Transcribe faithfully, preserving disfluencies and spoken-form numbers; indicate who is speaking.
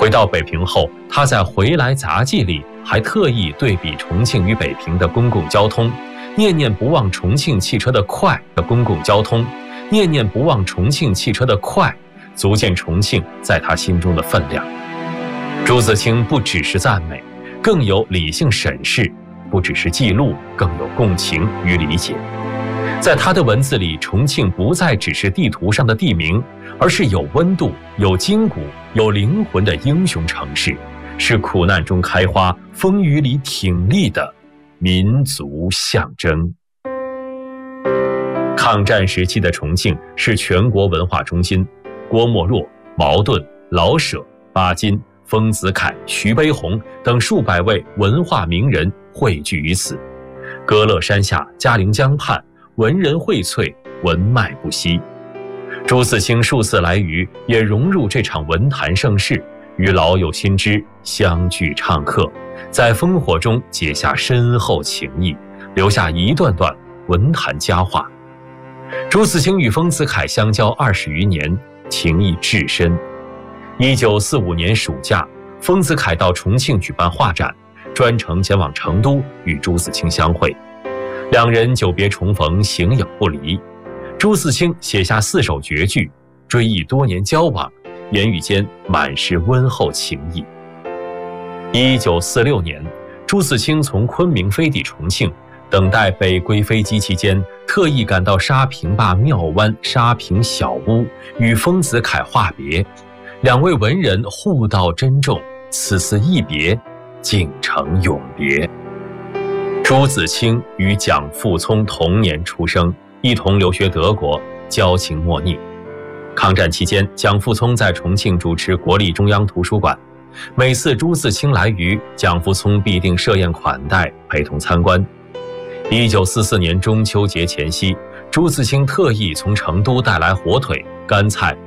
Speaker 1: 回到北平后，他在《回来杂记》里还特意对比重庆与北平的公共交通，念念不忘重庆汽车的快的公共交通，念念不忘重庆汽车的快，足见重庆在他心中的分量。朱自清不只是赞美，更有理性审视，不只是记录，更有共情与理解。在他的文字里，重庆不再只是地图上的地名，而是有温度、有筋骨、有灵魂的英雄城市，是苦难中开花、风雨里挺立的民族象征。抗战时期的重庆是全国文化中心，郭沫若、茅盾、老舍、巴金、丰子恺、徐悲鸿等数百位文化名人汇聚于此。歌乐山下，嘉陵江畔，文人荟萃，文脉不息。朱自清数次来渝，也融入这场文坛盛世，与老友新知相聚唱和，在烽火中结下深厚情谊，留下一段段文坛佳话。朱自清与丰子恺相交二十余年，情谊至深。一九四五年暑假，丰子恺到重庆举办画展，专程前往成都与朱自清相会。两人久别重逢，形影不离。朱自清写下四首绝句，追忆多年交往，言语间满是温厚情谊。一九四六年，朱自清从昆明飞抵重庆，等待北归飞机期间，特意赶到沙坪坝庙湾沙坪小屋，与丰子恺话别。两位文人互道珍重，此次一别，竟成永别。朱自清与蒋复聪同年出生，一同留学德国，交情莫逆。抗战期间，蒋复聪在重庆主持国立中央图书馆，每次朱自清来渝，蒋复聪必定设宴款待，陪同参观。一九四四年中秋节前夕，朱自清特意从成都带来火腿、干菜